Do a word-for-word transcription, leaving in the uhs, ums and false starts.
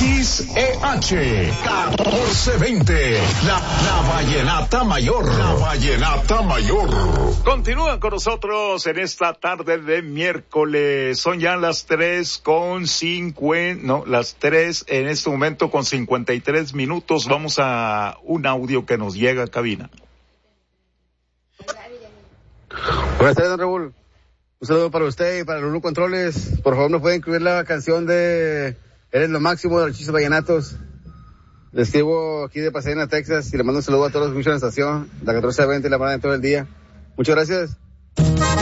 X E H catorce veinte, la, la Vallenata Mayor, la Vallenata Mayor. Continúan con nosotros en esta tarde de miércoles. Son ya las tres con cincuenta, no, las tres en este momento con cincuenta y tres minutos. Vamos a un audio que nos llega a cabina. Buenas tardes, don Raúl. Un saludo para usted y para Lulú Controles. Por favor, ¿nos puede incluir la canción de Eres lo máximo de los Chistes Vallenatos? Les escribo aquí de Pasadena, Texas, y le mando un saludo a todos los que escuchan la estación, la catorce veinte y la mañana todo el día. Muchas gracias.